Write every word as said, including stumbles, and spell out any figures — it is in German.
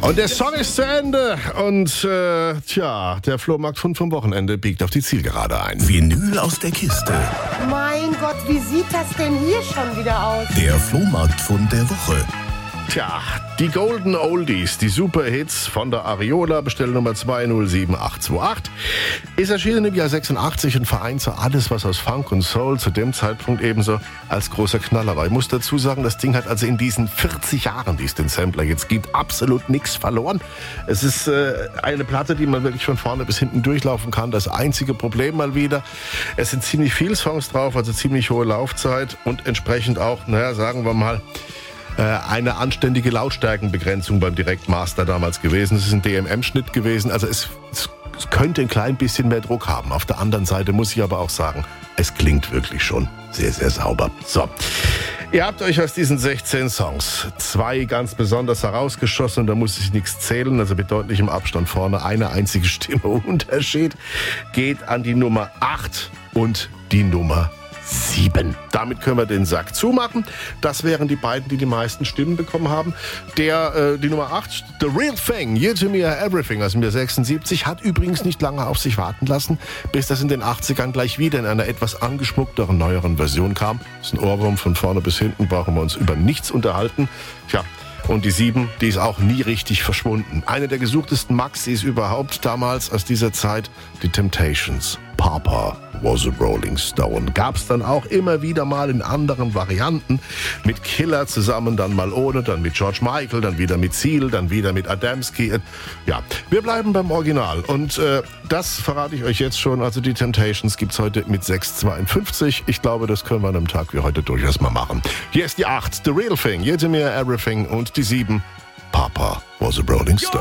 Und der Song ist zu Ende und äh, tja, der Flohmarktfund vom Wochenende biegt auf die Zielgerade ein. Vinyl aus der Kiste. Mein Gott, wie sieht das denn hier schon wieder aus? Der Flohmarktfund der Woche. Tja, die Golden Oldies, die Superhits von der Ariola, Bestellnummer zwei null sieben acht zwei acht, ist erschienen im Jahr sechsundachtzig und vereint so alles, was aus Funk und Soul zu dem Zeitpunkt ebenso als großer Knaller war. Ich muss dazu sagen, das Ding hat also in diesen vierzig Jahren, die es den Sampler jetzt gibt, absolut nichts verloren. Es ist äh, eine Platte, die man wirklich von vorne bis hinten durchlaufen kann. Das einzige Problem mal wieder, es sind ziemlich viele Songs drauf, also ziemlich hohe Laufzeit und entsprechend auch, naja, sagen wir mal, eine anständige Lautstärkenbegrenzung beim Direktmaster damals gewesen. Es ist ein D M M-Schnitt gewesen, also es, es, es könnte ein klein bisschen mehr Druck haben. Auf der anderen Seite muss ich aber auch sagen, es klingt wirklich schon sehr, sehr sauber. So, ihr habt euch aus diesen sechzehn Songs zwei ganz besonders herausgeschossen und da muss ich nichts zählen, also mit deutlichem Abstand vorne. Eine einzige Stimme Unterschied geht an die Nummer acht und die Nummer sieben. Damit können wir den Sack zumachen. Das wären die beiden, die die meisten Stimmen bekommen haben. Der, äh, die Nummer acht, The Real Thing, You to Me Everything aus dem Jahr sechsundsiebzig, hat übrigens nicht lange auf sich warten lassen, bis das in den achtzigern gleich wieder in einer etwas angeschmuckteren, neueren Version kam. Das ist ein Ohrwurm von vorne bis hinten, brauchen wir uns über nichts unterhalten. Tja, und die sieben, die ist auch nie richtig verschwunden. Eine der gesuchtesten Maxis überhaupt damals aus dieser Zeit, die Temptations. Papa was a Rolling Stone. Gab's dann auch immer wieder mal in anderen Varianten. Mit Killer zusammen, dann mal ohne, dann mit George Michael, dann wieder mit Seal, dann wieder mit Adamski. Ja, wir bleiben beim Original. Und äh, das verrate ich euch jetzt schon. Also die Temptations gibt's heute mit sechs zweiundfünfzig. Ich glaube, das können wir an einem Tag wie heute durchaus mal machen. Hier ist die acht, The Real Thing, You to Me Everything. Und die sieben, Papa was a Rolling Stone.